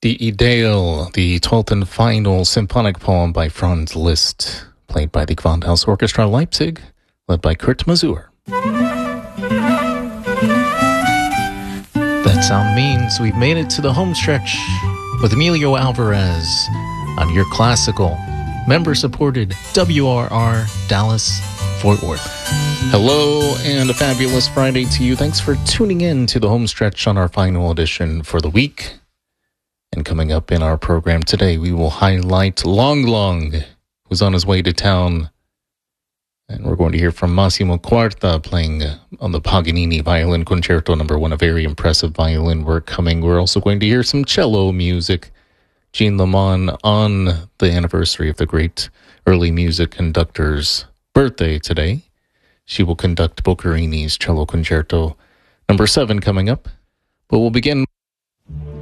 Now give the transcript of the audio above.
Die Ideal, the 12th and final symphonic poem by Franz Liszt, played by the Gewandhaus Orchestra Leipzig, led by Kurt Masur. That sound means we've made it to the home stretch with Emilio Alvarez on your classical, member-supported WRR Dallas Fort Worth. Hello and a fabulous Friday to you. Thanks for tuning in to the home stretch on our final edition for the week. And coming up in our program today, we will highlight Long Long, who's on his way to town. And we're going to hear from Massimo Quarta playing on the Paganini Violin Concerto No. 1, a very impressive violin work coming. We're also going to hear some cello music. Jean Lamont on the anniversary of the great early music conductor's birthday today. She will conduct Boccherini's Cello Concerto No. 7 coming up. But we'll begin